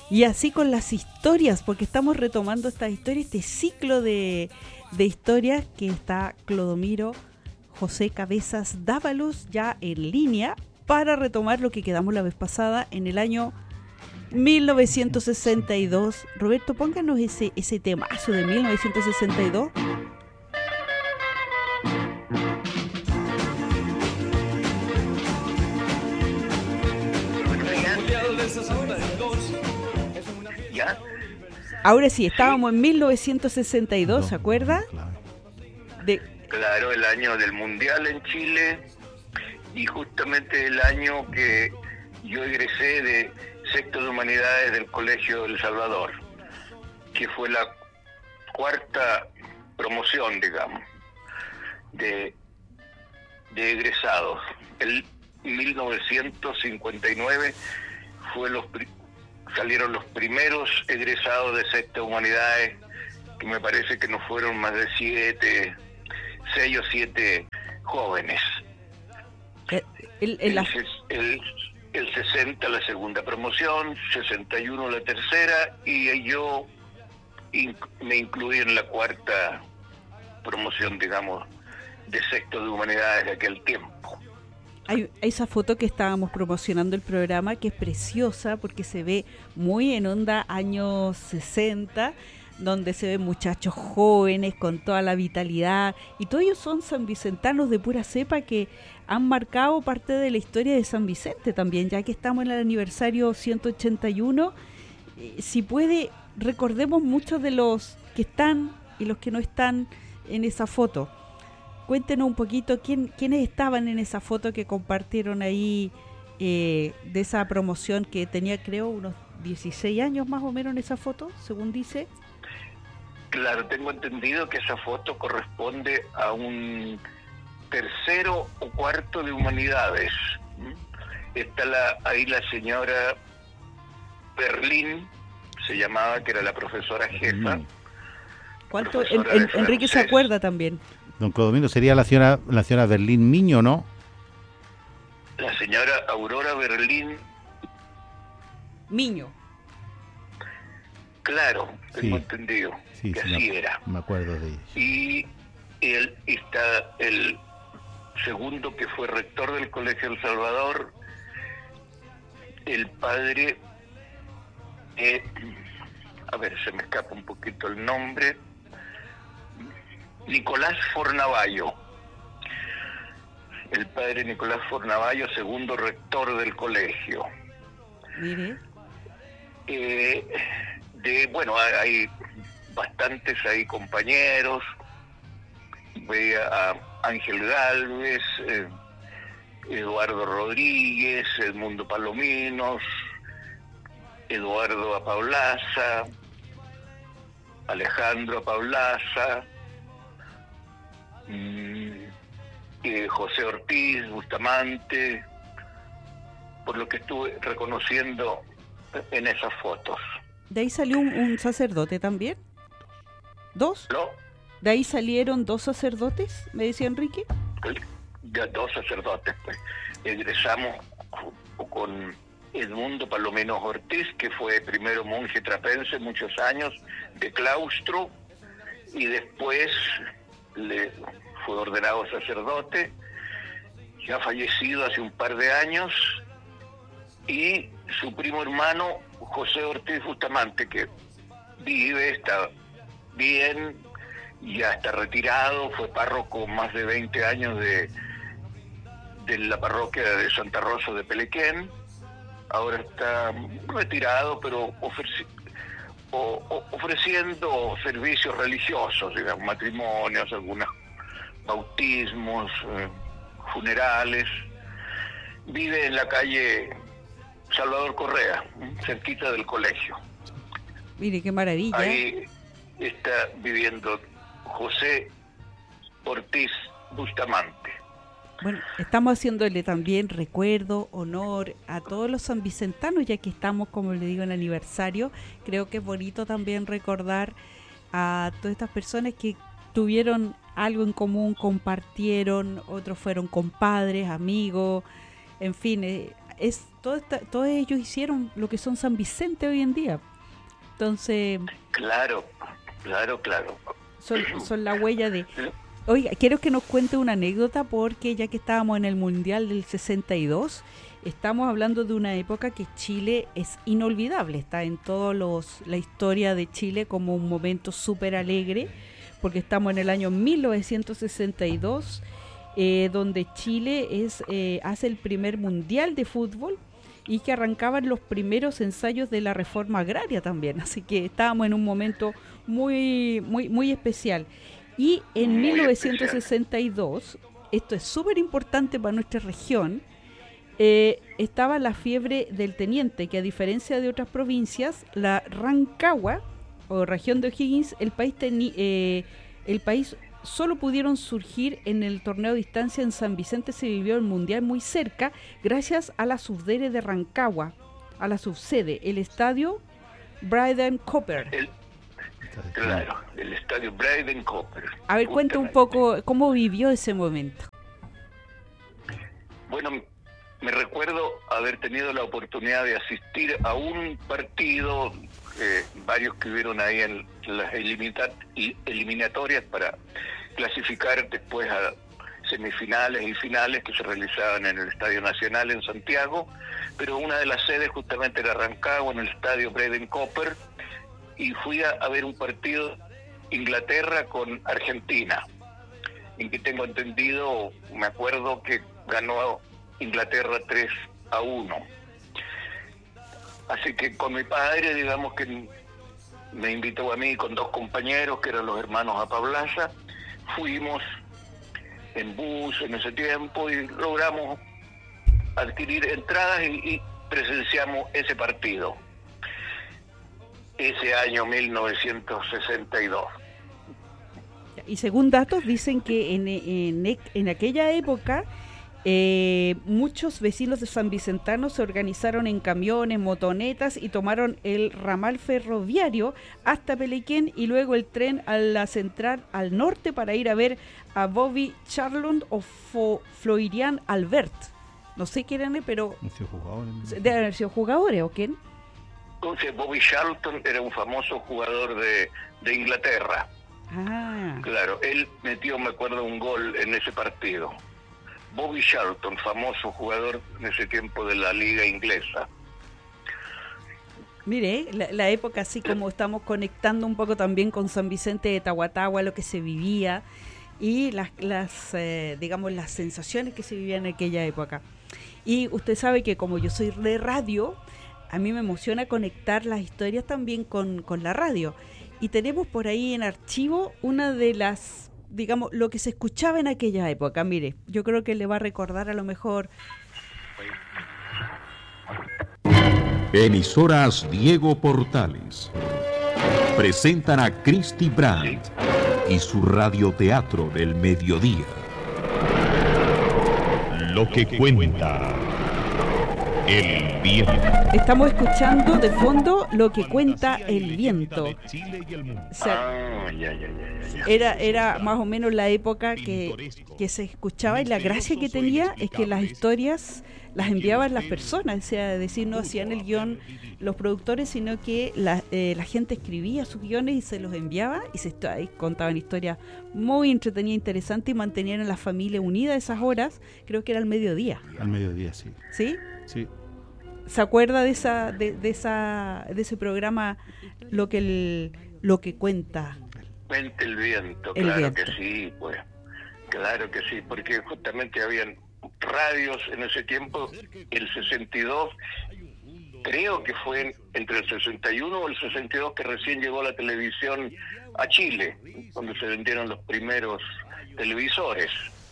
Y así con las historias, porque estamos retomando estas historias, este ciclo de historias que está Clodomiro José Cabezas Dávalos ya en línea para retomar lo que quedamos la vez pasada en el año 1962. Roberto, pónganos ese temazo de 1962. ¿Ya? Ahora sí, estábamos en 1962, ¿se acuerda? Claro, el año del Mundial en Chile y justamente el año que yo egresé de Sexto de Humanidades del Colegio El Salvador, que fue la cuarta promoción, digamos, de egresados. El 1959 salieron los primeros egresados de Sexta de Humanidades, que me parece que no fueron más de 6 o 7 jóvenes. El 60 la segunda promoción, 61 la tercera, y yo me incluí en la cuarta promoción, digamos, de Sexto de Humanidades de aquel tiempo. Hay esa foto que estábamos promocionando el programa, que es preciosa porque se ve muy en onda años 60, donde se ven muchachos jóvenes con toda la vitalidad, y todos ellos son sanvicentanos de pura cepa que han marcado parte de la historia de San Vicente también, ya que estamos en el aniversario 181. Si puede, recordemos muchos de los que están y los que no están en esa foto. Cuéntenos un poquito quiénes estaban en esa foto que compartieron ahí, de esa promoción que tenía, creo, unos 16 años más o menos en esa foto, según dice. Claro, tengo entendido que esa foto corresponde a un tercero o cuarto de humanidades. Está ahí la señora Berlín, se llamaba, que era la profesora jefa. ¿Cuánto? Enrique se acuerda también. Don Clodomiro, sería la señora Berlín Miño, ¿no? La señora Aurora Berlín Miño. Claro, tengo entendido que así era. Me acuerdo de ella. Y está el segundo, que fue rector del Colegio El Salvador, el padre, a ver, se me escapa un poquito el nombre, Nicolás Fornavallo. El padre Nicolás Fornavallo, segundo rector del colegio. Mire. Bueno, hay bastantes ahí compañeros. Veía a Ángel Gálvez, Eduardo Rodríguez, Edmundo Palominos, Eduardo Apaulaza, Alejandro Apaulaza, José Ortiz, Bustamante, por lo que estuve reconociendo en esas fotos. ¿De ahí salió un sacerdote también? ¿Dos? ¿No? ¿De ahí salieron 2 sacerdotes, me decía Enrique? Ya 2 sacerdotes, pues. Egresamos con Edmundo Palominos Ortiz, que fue primero monje trapense muchos años, de claustro, y después le fue ordenado sacerdote, ya fallecido hace un par de años, y su primo hermano José Ortiz Bustamante, que está bien, ya está retirado, fue párroco más de 20 años de la parroquia de Santa Rosa de Pelequén. Ahora está retirado, pero ofreciendo servicios religiosos, digamos, matrimonios, algunos bautismos, funerales. Vive en la calle Salvador Correa, cerquita del colegio. Mire, qué maravilla. Ahí está viviendo José Ortiz Bustamante. Bueno, estamos haciéndole también recuerdo, honor a todos los sanvicentanos, ya que estamos, como le digo, en aniversario. Creo que es bonito también recordar a todas estas personas que tuvieron algo en común, compartieron, otros fueron compadres, amigos, en fin, todos ellos hicieron lo que son San Vicente hoy en día. Entonces... Claro. Son la huella de... Oiga, quiero que nos cuente una anécdota porque ya que estábamos en el Mundial del 62, estamos hablando de una época que Chile es inolvidable, está en la historia de Chile como un momento súper alegre, porque estamos en el año 1962, donde Chile hace el primer Mundial de fútbol y que arrancaban los primeros ensayos de la reforma agraria también, así que estábamos en un momento muy, muy, muy especial. Y en 1962, esto es súper importante para nuestra región, estaba la fiebre del teniente, que a diferencia de otras provincias, la Rancagua, o región de O'Higgins, el país solo pudieron surgir en el torneo a distancia en San Vicente, se vivió el Mundial muy cerca, gracias a la subsede de Rancagua, a la subsede, el estadio Braden-Copper. Claro, el estadio Braden-Copper. A ver, cuenta un poco cómo vivió ese momento. Bueno, me recuerdo haber tenido la oportunidad de asistir a un partido, varios que hubieron ahí en las eliminatorias para clasificar después a semifinales y finales que se realizaban en el Estadio Nacional en Santiago, pero una de las sedes justamente era Rancagua, en el estadio Braden-Copper, y fui a ver un partido Inglaterra con Argentina, en que tengo entendido, me acuerdo que ganó Inglaterra 3-1. Así que con mi padre, digamos que me invitó a mí con dos compañeros, que eran los hermanos Apablaza, fuimos en bus en ese tiempo y logramos adquirir entradas y presenciamos ese partido. Ese año 1962. Y según datos dicen que en aquella época muchos vecinos de San Vicentano se organizaron en camiones, motonetas y tomaron el ramal ferroviario hasta Pelequén y luego el tren a la central al norte para ir a ver a Bobby Charlton o Florian Albert. No sé quién eran, pero deben haber sido jugadores, ¿o quién? Entonces Bobby Charlton era un famoso jugador de Inglaterra. Claro, él metió, me acuerdo, un gol en ese partido. Bobby Charlton, famoso jugador en ese tiempo de la liga inglesa. Mire, la época así como estamos conectando un poco también con San Vicente de Tahuatahua, lo que se vivía y digamos las sensaciones que se vivían en aquella época. Y usted sabe que como yo soy de radio, a mí me emociona conectar las historias también con la radio. Y tenemos por ahí en archivo una de las, digamos, lo que se escuchaba en aquella época. Mire, yo creo que le va a recordar a lo mejor. Emisoras Diego Portales presentan a Christy Brandt y su radioteatro del mediodía. Lo que cuenta el viento. Estamos escuchando de fondo Lo que cuenta el viento. O sea, era más o menos la época que se escuchaba, y la gracia que tenía es que las historias las enviaban las personas, o sea, decir, no hacían el guión los productores, sino que la gente escribía sus guiones y se los enviaba y ahí contaban historias muy entretenidas, interesantes, y mantenían a la familia unida esas horas. Creo que era al mediodía. Al mediodía, sí. ¿Sí? Sí. ¿Se acuerda de ese programa lo que cuenta? Cuenta el viento, el claro viento. Que sí, pues. Claro que sí, porque justamente habían radios en ese tiempo, el 62, creo que fue entre el 61 o el 62 que recién llegó la televisión a Chile, cuando se vendieron los primeros televisores.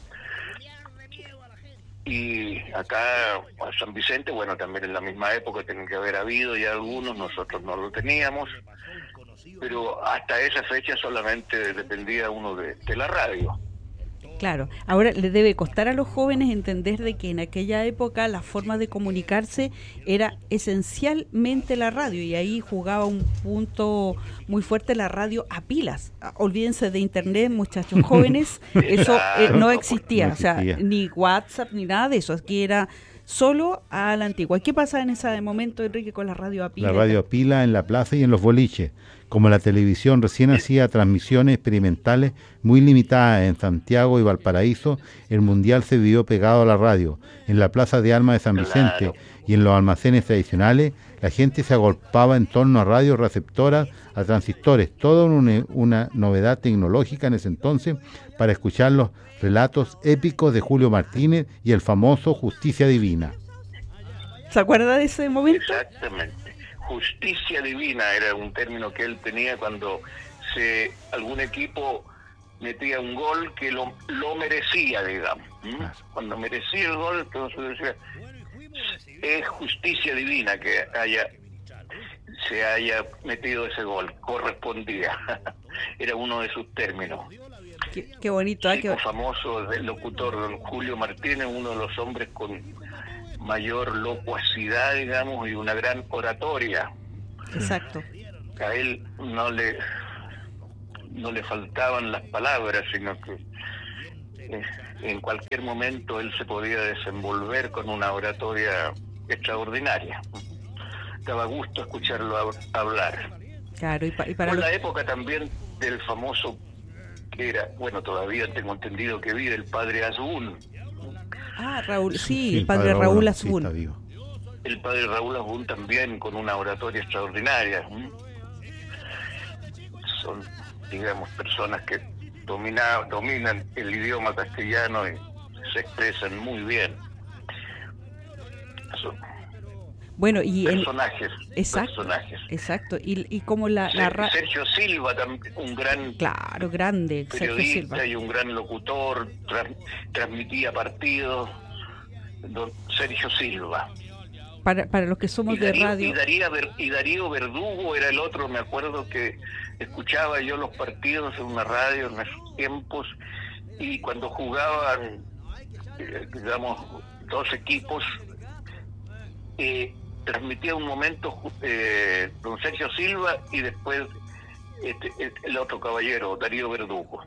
Y acá a San Vicente, bueno, también en la misma época tienen que haber habido ya algunos, nosotros no lo teníamos, pero hasta esa fecha solamente dependía uno de la radio. Claro, ahora le debe costar a los jóvenes entender de que en aquella época la forma de comunicarse era esencialmente la radio, y ahí jugaba un punto muy fuerte la radio a pilas. Olvídense de internet, muchachos jóvenes, eso no existía, o sea, ni WhatsApp ni nada de eso. Aquí era solo a la antigua. ¿Qué pasa en ese momento, Enrique, con la radio a pila? La radio a pila en la plaza y en los boliches. Como la televisión recién hacía transmisiones experimentales muy limitadas en Santiago y Valparaíso, el mundial se vivió pegado a la radio. En la plaza de armas de San Vicente y en los almacenes tradicionales, la gente se agolpaba en torno a radios receptoras, a transistores, toda una novedad tecnológica en ese entonces para escuchar los relatos épicos de Julio Martínez y el famoso Justicia Divina. ¿Se acuerda de ese momento? Exactamente. Justicia divina era un término que él tenía cuando algún equipo metía un gol que lo merecía, digamos. Cuando merecía el gol, entonces decía, es justicia divina que se haya metido ese gol, correspondía. Era uno de sus términos. Qué bonito. El famoso del locutor don Julio Martínez, uno de los hombres con mayor locuacidad, digamos, y una gran oratoria. Exacto. A él no le faltaban las palabras, sino que en cualquier momento él se podía desenvolver con una oratoria extraordinaria. Daba gusto escucharlo hablar. Claro, y para la época también del famoso, que era, bueno, todavía tengo entendido que vive el padre Asbun. Ah, Raúl, sí, el padre Raúl Asbun. El padre Raúl Asbun también con una oratoria extraordinaria. Son, digamos, personas que dominan el idioma castellano y se expresan muy bien. Son bueno, y personajes. Exacto. Y como Sergio Silva, también un gran grande periodista y un gran locutor, transmitía partidos. Don Sergio Silva. Para los que somos de radio. Y Darío Verdugo era el otro, me acuerdo que escuchaba yo los partidos en una radio en esos tiempos, y cuando jugaban, digamos, dos equipos, transmitía un momento don Sergio Silva y después el otro caballero, Darío Verdugo.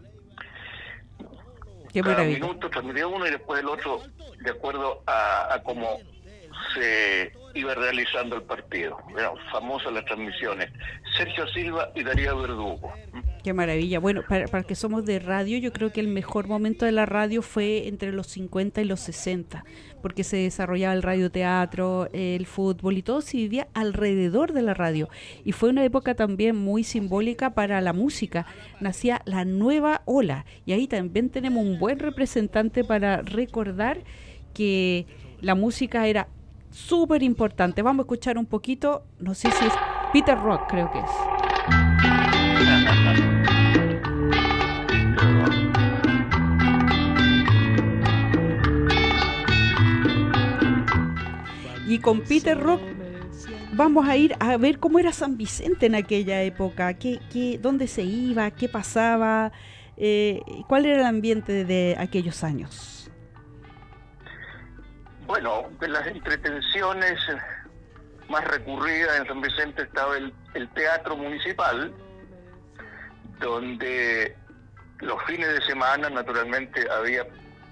Qué Cada minuto transmitía uno y después el otro, de acuerdo a cómo se iba realizando el partido. Bueno, famosas las transmisiones. Sergio Silva y Darío Verdugo. Qué maravilla. Bueno, para que somos de radio, yo creo que el mejor momento de la radio fue entre los 50 y los 60, porque se desarrollaba el radioteatro, el fútbol y todo se vivía alrededor de la radio. Y fue una época también muy simbólica para la música. Nacía la nueva ola y ahí también tenemos un buen representante para recordar que la música era súper importante. Vamos a escuchar un poquito, no sé si es Peter Rock, creo que es. Y con Peter Rock vamos a ir a ver cómo era San Vicente en aquella época, dónde se iba, qué pasaba, cuál era el ambiente de aquellos años. Bueno, de las entretenciones más recurridas en San Vicente estaba el teatro municipal, donde los fines de semana naturalmente había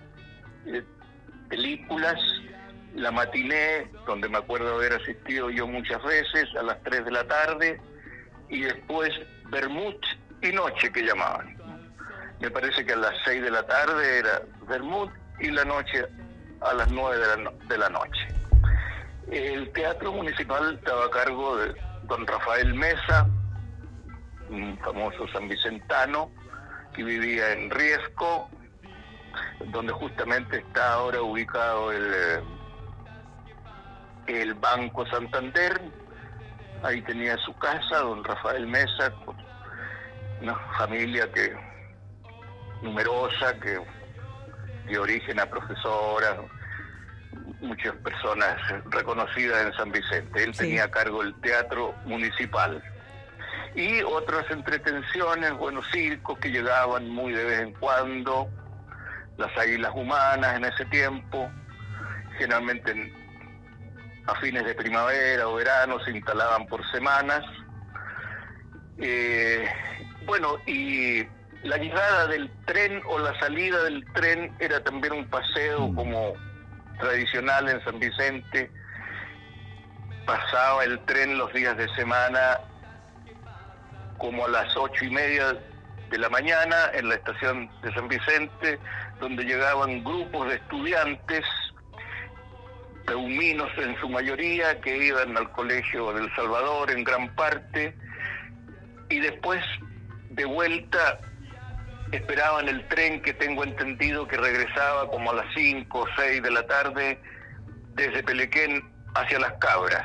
películas, la matiné, donde me acuerdo haber asistido yo muchas veces a las 3 de la tarde, y después vermut y noche, que llamaban. Me parece que a las 6 de la tarde era vermut y la noche a las 9 de la noche. El teatro municipal estaba a cargo de don Rafael Mesa, un famoso sanvicentano que vivía en Riesco, donde justamente está ahora ubicado el Banco Santander. Ahí tenía su casa don Rafael Mesa, con una familia numerosa, que dio origen a profesoras, muchas personas reconocidas en San Vicente. Él tenía a cargo el teatro municipal. Y otras entretenciones, bueno, circos que llegaban muy de vez en cuando, las Águilas Humanas en ese tiempo, generalmente a fines de primavera o verano se instalaban por semanas. Bueno, y la llegada del tren o la salida del tren era también un paseo como tradicional en San Vicente. Pasaba el tren los días de semana como a las 8:30 de la mañana en la estación de San Vicente, donde llegaban grupos de estudiantes, peuminos en su mayoría, que iban al Colegio del Salvador en gran parte, y después de vuelta esperaban el tren, que tengo entendido que regresaba como a las 5 o 6 de la tarde desde Pelequén hacia Las Cabras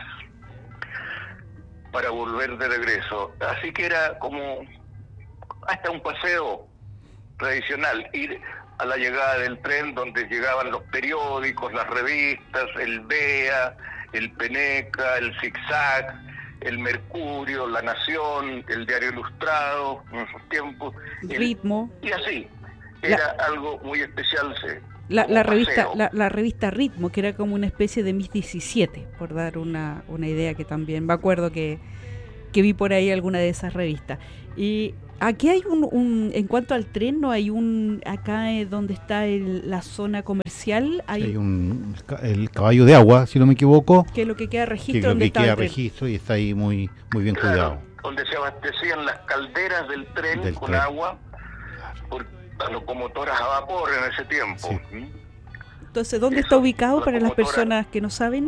para volver de regreso. Así que era como hasta un paseo tradicional, ir a la llegada del tren, donde llegaban los periódicos, las revistas, el BEA, el Peneca, el Zigzag, el Mercurio, La Nación, el Diario Ilustrado, en esos tiempos. Ritmo. Y así, era algo muy especial. La revista Ritmo, que era como una especie de Miss 17, por dar una idea, que también me acuerdo que vi por ahí alguna de esas revistas. Y aquí hay en cuanto al tren, no hay acá donde está la zona comercial, hay el caballo de agua, si no me equivoco, que es lo que queda registro, donde está el tren. Y está ahí muy bien cuidado. Donde se abastecían las calderas del tren con agua por las locomotoras a vapor en ese tiempo. Sí. Entonces, ¿dónde está ubicado para las personas que no saben?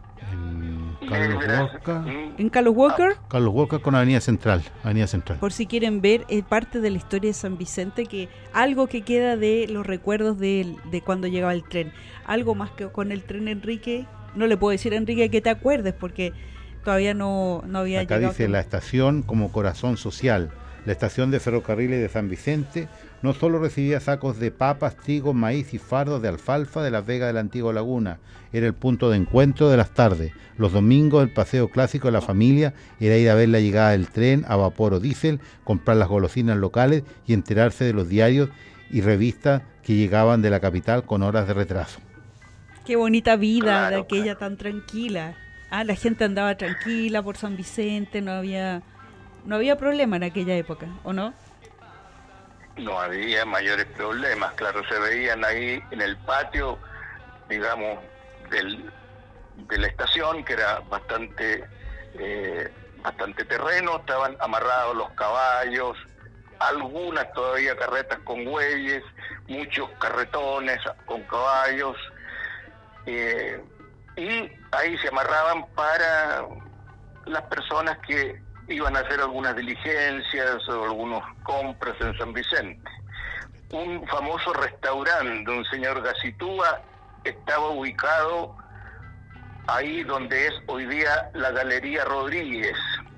Carlos Walker. ¿En Carlos Walker? Carlos Walker con Avenida Central. Por si quieren ver parte de la historia de San Vicente, que algo que queda de los recuerdos de cuando llegaba el tren. Algo más que con el tren, Enrique. No le puedo decir, Enrique, que te acuerdes, porque todavía no había llegado. Acá dice la estación como corazón social. La estación de ferrocarriles de San Vicente no solo recibía sacos de papas, trigo, maíz y fardos de alfalfa de Las Vegas de la antigua laguna, era el punto de encuentro de las tardes. Los domingos el paseo clásico de la familia era ir a ver la llegada del tren a vapor o diésel, comprar las golosinas locales y enterarse de los diarios y revistas que llegaban de la capital con horas de retraso. Qué bonita vida de aquella tan tranquila. La gente andaba tranquila por San Vicente, no había problema en aquella época, ¿o no? No había mayores problemas, claro, se veían ahí en el patio, digamos, de la estación, que era bastante terreno, estaban amarrados los caballos, algunas todavía carretas con bueyes, muchos carretones con caballos, y ahí se amarraban para las personas que iban a hacer algunas diligencias o algunas compras en San Vicente. Un famoso restaurante de un señor Gacitúa estaba ubicado ahí donde es hoy día la Galería Rodríguez.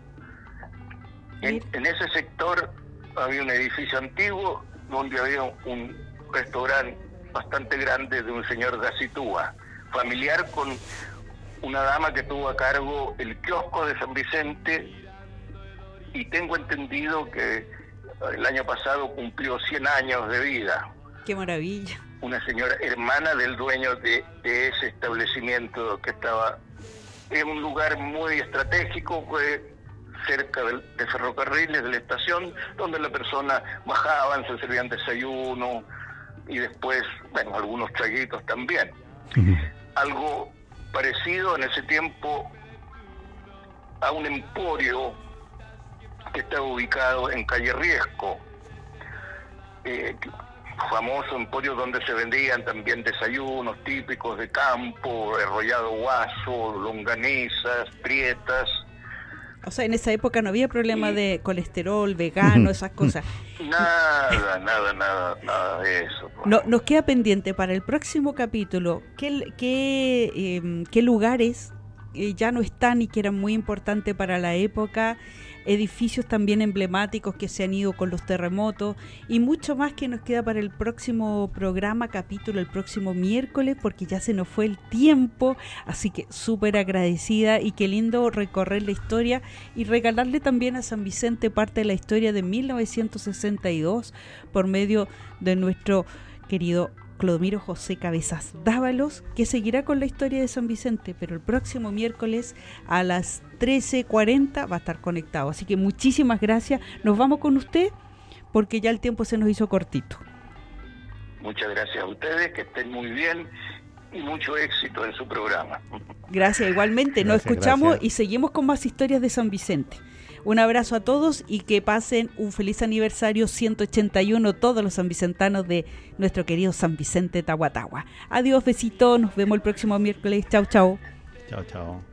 En ese sector había un edificio antiguo donde había un restaurante bastante grande de un señor Gacitúa, familiar con una dama que tuvo a cargo el kiosco de San Vicente, y tengo entendido que el año pasado cumplió 100 años de vida. ¡Qué maravilla! Una señora hermana del dueño de ese establecimiento, que estaba en un lugar muy estratégico, cerca de ferrocarriles, de la estación, donde las personas bajaban, se servían desayuno y después, bueno, algunos traguitos también. Uh-huh. Algo parecido en ese tiempo a un emporio que estaba ubicado en calle Riesco, famoso emporio donde se vendían también desayunos típicos de campo, arrollado guaso, longanizas, prietas. O sea, en esa época no había problema de colesterol, vegano, esas cosas. Nada de eso. No, nos queda pendiente para el próximo capítulo qué lugares ya no están y que eran muy importantes para la época, edificios también emblemáticos que se han ido con los terremotos y mucho más que nos queda para el próximo programa, capítulo, el próximo miércoles, porque ya se nos fue el tiempo, así que súper agradecida y qué lindo recorrer la historia y regalarle también a San Vicente parte de la historia de 1962 por medio de nuestro querido Clodomiro José Cabezas Dávalos, que seguirá con la historia de San Vicente, pero el próximo miércoles a las 13:40 va a estar conectado. Así que muchísimas gracias. Nos vamos con usted porque ya el tiempo se nos hizo cortito. Muchas gracias a ustedes, que estén muy bien y mucho éxito en su programa. Gracias, igualmente. Nos escuchamos y seguimos con más historias de San Vicente. Un abrazo a todos y que pasen un feliz aniversario 181 todos los sanvicentanos de nuestro querido San Vicente Tahuatahua. Adiós, besitos, nos vemos el próximo miércoles. Chao, chao. Chao, chao.